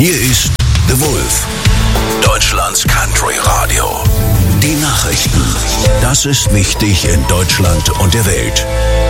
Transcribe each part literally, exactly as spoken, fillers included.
Hier ist The Wolf, Deutschlands Country Radio. Die Nachrichten. Das ist wichtig in Deutschland und der Welt.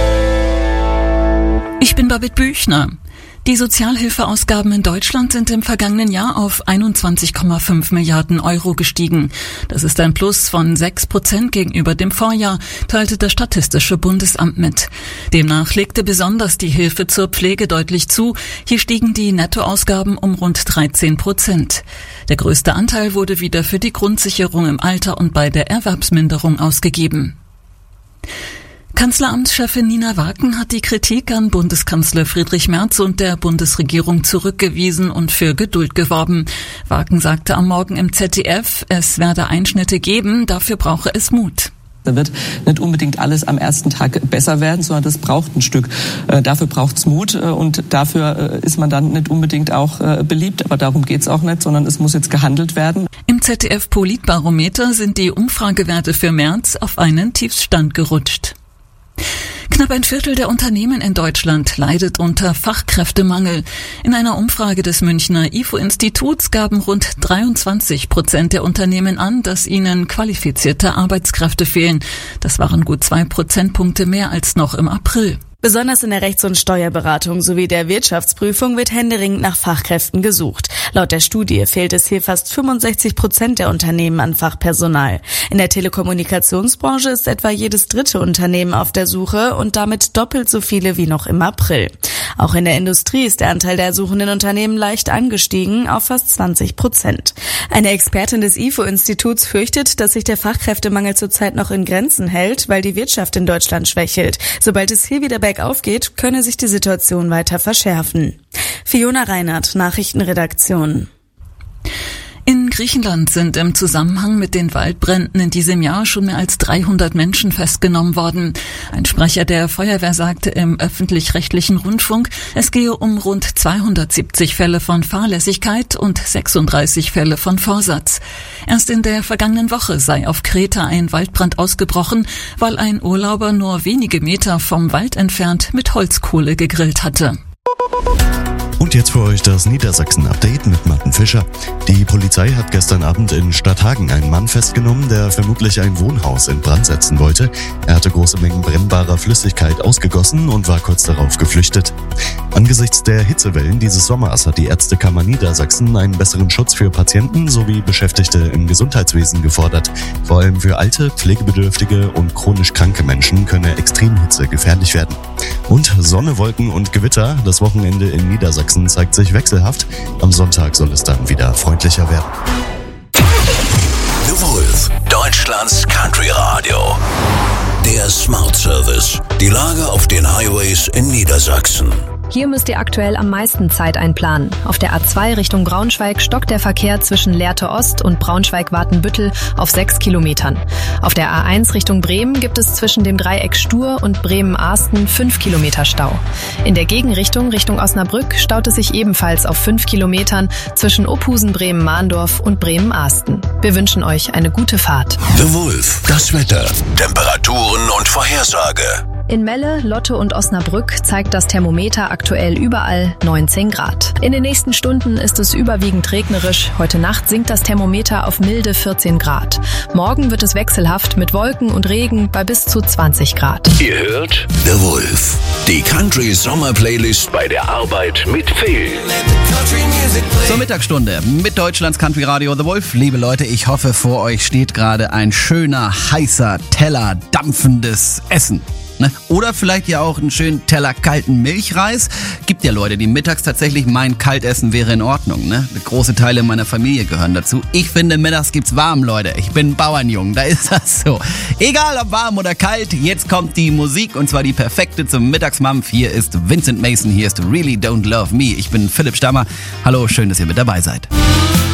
Ich bin Babette Büchner. Die Sozialhilfeausgaben in Deutschland sind im vergangenen Jahr auf einundzwanzig Komma fünf Milliarden Euro gestiegen. Das ist ein Plus von sechs Prozent gegenüber dem Vorjahr, teilte das Statistische Bundesamt mit. Demnach legte besonders die Hilfe zur Pflege deutlich zu. Hier stiegen die Nettoausgaben um rund dreizehn Prozent. Der größte Anteil wurde wieder für die Grundsicherung im Alter und bei der Erwerbsminderung ausgegeben. Kanzleramtschefin Nina Waken hat die Kritik an Bundeskanzler Friedrich Merz und der Bundesregierung zurückgewiesen und für Geduld geworben. Waken sagte am Morgen im Z D F, es werde Einschnitte geben, dafür brauche es Mut. Da wird nicht unbedingt alles am ersten Tag besser werden, sondern das braucht ein Stück. Äh, dafür braucht's Mut äh, und dafür äh, ist man dann nicht unbedingt auch äh, beliebt. Aber darum geht's auch nicht, sondern es muss jetzt gehandelt werden. Im Z D F Politbarometer sind die Umfragewerte für März auf einen Tiefststand gerutscht. Knapp ein Viertel der Unternehmen in Deutschland leidet unter Fachkräftemangel. In einer Umfrage des Münchner I F O-Instituts gaben rund dreiundzwanzig Prozent der Unternehmen an, dass ihnen qualifizierte Arbeitskräfte fehlen. Das waren gut zwei Prozentpunkte mehr als noch im April. Besonders in der Rechts- und Steuerberatung sowie der Wirtschaftsprüfung wird händeringend nach Fachkräften gesucht. Laut der Studie fehlt es hier fast fünfundsechzig Prozent der Unternehmen an Fachpersonal. In der Telekommunikationsbranche ist etwa jedes dritte Unternehmen auf der Suche und damit doppelt so viele wie noch im April. Auch in der Industrie ist der Anteil der suchenden Unternehmen leicht angestiegen auf fast zwanzig Prozent. Eine Expertin des I F O-Instituts fürchtet, dass sich der Fachkräftemangel zurzeit noch in Grenzen hält, weil die Wirtschaft in Deutschland schwächelt. Sobald es hier wieder bergauf geht, könne sich die Situation weiter verschärfen. Fiona Reinhardt, Nachrichtenredaktion. In Griechenland sind im Zusammenhang mit den Waldbränden in diesem Jahr schon mehr als dreihundert Menschen festgenommen worden. Ein Sprecher der Feuerwehr sagte im öffentlich-rechtlichen Rundfunk, es gehe um rund zweihundertsiebzig Fälle von Fahrlässigkeit und sechsunddreißig Fälle von Vorsatz. Erst in der vergangenen Woche sei auf Kreta ein Waldbrand ausgebrochen, weil ein Urlauber nur wenige Meter vom Wald entfernt mit Holzkohle gegrillt hatte. Und jetzt für euch das Niedersachsen-Update mit Martin Fischer. Die Polizei hat gestern Abend in Stadthagen einen Mann festgenommen, der vermutlich ein Wohnhaus in Brand setzen wollte. Er hatte große Mengen brennbarer Flüssigkeit ausgegossen und war kurz darauf geflüchtet. Angesichts der Hitzewellen dieses Sommers hat die Ärztekammer Niedersachsen einen besseren Schutz für Patienten sowie Beschäftigte im Gesundheitswesen gefordert. Vor allem für alte, pflegebedürftige und chronisch kranke Menschen könne Extremhitze gefährlich werden. Und Sonne, Wolken und Gewitter. Das Wochenende in Niedersachsen zeigt sich wechselhaft. Am Sonntag soll es dann wieder freundlicher werden. The Wolf, Deutschlands Country Radio. Der Smart Service. Die Lage auf den Highways in Niedersachsen. Hier müsst ihr aktuell am meisten Zeit einplanen. Auf der A zwei Richtung Braunschweig stockt der Verkehr zwischen Lehrte Ost und Braunschweig-Watenbüttel auf sechs Kilometern. Auf der A eins Richtung Bremen gibt es zwischen dem Dreieck Stur und Bremen-Arsten fünf Kilometer Stau. In der Gegenrichtung Richtung Osnabrück staut es sich ebenfalls auf fünf Kilometern zwischen Ophusen, Bremen-Mahndorf und Bremen-Arsten. Wir wünschen euch eine gute Fahrt. The Wolf, das Wetter, Temperaturen und Vorhersage. In Melle, Lotte und Osnabrück zeigt das Thermometer aktuell überall neunzehn Grad. In den nächsten Stunden ist es überwiegend regnerisch. Heute Nacht sinkt das Thermometer auf milde vierzehn Grad. Morgen wird es wechselhaft mit Wolken und Regen bei bis zu zwanzig Grad. Ihr hört The Wolf, die Country Sommer Playlist bei der Arbeit mit Phil. Zur Mittagsstunde mit Deutschlands Country Radio The Wolf. Liebe Leute, ich hoffe, vor euch steht gerade ein schöner, heißer Teller dampfendes Essen. Oder vielleicht ja auch einen schönen Teller kalten Milchreis. Gibt ja Leute, die mittags tatsächlich meinen, Kaltessen wäre in Ordnung. Ne? Große Teile meiner Familie gehören dazu. Ich finde, mittags gibt's warm, Leute. Ich bin Bauernjung, da ist das so. Egal ob warm oder kalt, jetzt kommt die Musik und zwar die perfekte zum Mittagsmampf. Hier ist Vincent Mason, hier ist Really Don't Love Me. Ich bin Philipp Stammer. Hallo, schön, dass ihr mit dabei seid.